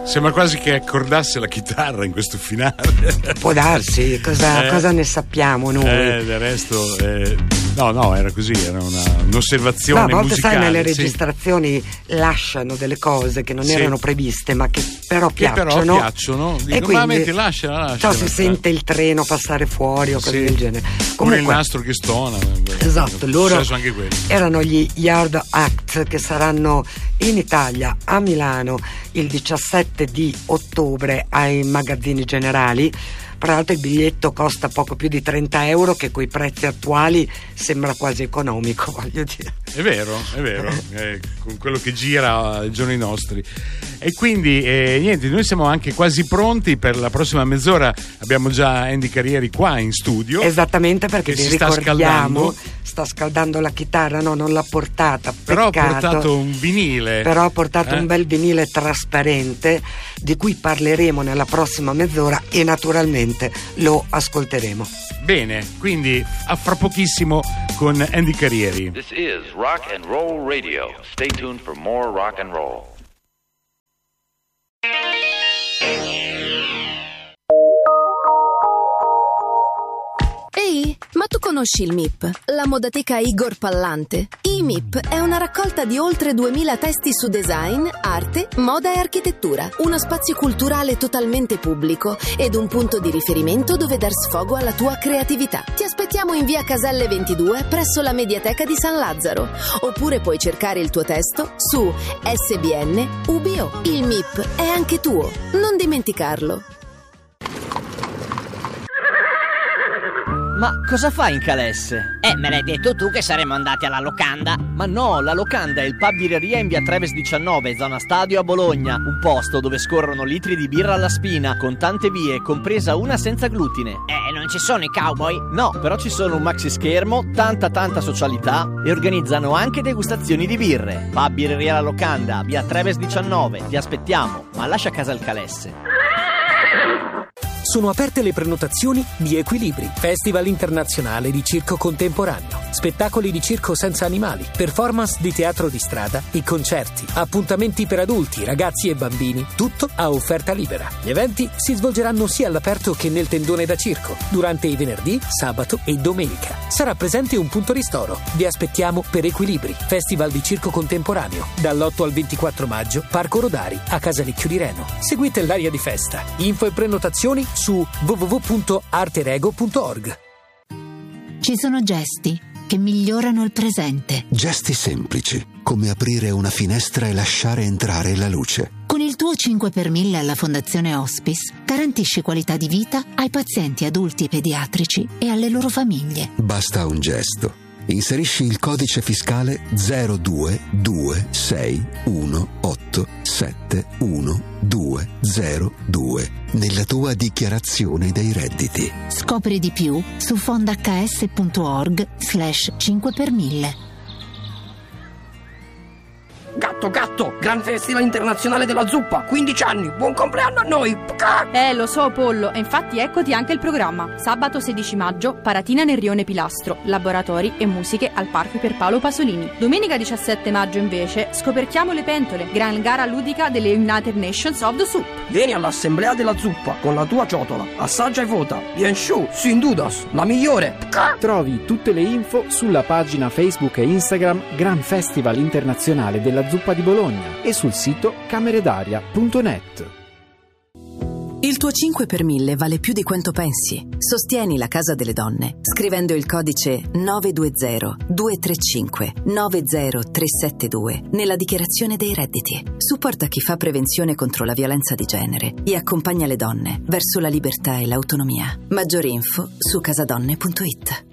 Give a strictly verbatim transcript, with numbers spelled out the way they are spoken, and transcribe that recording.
Sembra quasi che accordasse la chitarra in questo finale. Può darsi, cosa, eh, cosa ne sappiamo noi? Eh, del resto, eh, no, no, era così, era una, un'osservazione no, a volte musicale. sai, nelle sì. registrazioni lasciano delle cose che non sì. erano previste, ma che però che piacciono. Però piacciono. Dico, e quindi, metti, lasciala, lasciala. So, si sente il treno passare fuori o cose sì. del genere. Come Comunque, il nastro che stona. Esatto, loro anche erano gli Yard Act, che saranno in Italia, a Milano, il diciassette di ottobre ai magazzini generali. Tra l'altro il biglietto costa poco più di trenta euro, che coi prezzi attuali sembra quasi economico, voglio dire. È vero, è vero, eh, con quello che gira ai giorni nostri. E quindi eh, niente, noi siamo anche quasi pronti per la prossima mezz'ora. Abbiamo già Andy Carrieri qua in studio. Esattamente, perché vi vi sta ricordiamo, scaldando. sta scaldando la chitarra, no, non l'ha portata, però peccato. ha portato un vinile. Però ha portato eh? un bel vinile trasparente, di cui parleremo nella prossima mezz'ora e naturalmente lo ascolteremo. Bene, quindi a fra pochissimo con Andy Carrieri. This is Rock and Roll Radio. Stay tuned for more rock and roll. Ehi, ma tu conosci il M I P, la modateca Igor Pallante? I M I P è una raccolta di oltre duemila testi su design, arte, moda e architettura. Uno spazio culturale totalmente pubblico ed un punto di riferimento dove dar sfogo alla tua creatività. Ti aspettiamo in via Caselle ventidue presso la Mediateca di San Lazzaro. Oppure puoi cercare il tuo testo su S B N U B O. Il M I P è anche tuo, non dimenticarlo. Ma cosa fai in Calesse? Eh, me l'hai detto tu che saremmo andati alla locanda. Ma no, la locanda è il pub birreria in via Treves diciannove, zona stadio a Bologna. Un posto dove scorrono litri di birra alla spina, con tante vie, compresa una senza glutine. Eh, non ci sono i cowboy? No, però ci sono un maxi schermo, tanta tanta socialità e organizzano anche degustazioni di birre. Pub birreria la locanda, via Treves diciannove, ti aspettiamo, ma lascia a casa il Calesse. Sono aperte le prenotazioni di Equilibri, festival internazionale di circo contemporaneo, spettacoli di circo senza animali, performance di teatro di strada e concerti, appuntamenti per adulti, ragazzi e bambini, tutto a offerta libera. Gli eventi si svolgeranno sia all'aperto che nel tendone da circo, durante i venerdì, sabato e domenica. Sarà presente un punto ristoro. Vi aspettiamo per Equilibri, festival di circo contemporaneo, dall'otto al ventiquattro maggio, Parco Rodari, a Casalecchio di Reno. Seguite l'area di festa. Info e prenotazioni su w w w punto arterego punto org. Ci sono gesti che migliorano il presente. Gesti semplici, come aprire una finestra e lasciare entrare la luce. Con il tuo cinque per mille alla Fondazione Hospice garantisci qualità di vita ai pazienti adulti e pediatrici e alle loro famiglie. Basta un gesto. Inserisci il codice fiscale zero due due sei uno otto sette uno due zero due nella tua dichiarazione dei redditi. Scopri di più su fondahs punto org slash cinque per mille. Gatto, gatto, Gran Festival Internazionale della Zuppa, quindici anni, buon compleanno a noi! Eh, lo so, Pollo, e infatti eccoti anche il programma. Sabato sedici maggio, paratina nel rione Pilastro, laboratori e musiche al Parco Pierpaolo Pasolini. Domenica diciassette maggio, invece, scoperchiamo le pentole, gran gara ludica delle United Nations of the Soup. Vieni all'Assemblea della Zuppa con la tua ciotola, assaggia e vota, bien show, sin dudas, la migliore! Trovi tutte le info sulla pagina Facebook e Instagram Gran Festival Internazionale della Zuppa di Bologna e sul sito cameredaria punto net. Il tuo cinque per mille vale più di quanto pensi. Sostieni la Casa delle Donne scrivendo il codice nove due zero due tre cinque nove zero tre sette due nella dichiarazione dei redditi. Supporta chi fa prevenzione contro la violenza di genere e accompagna le donne verso la libertà e l'autonomia. Maggiori info su casadonne punto it.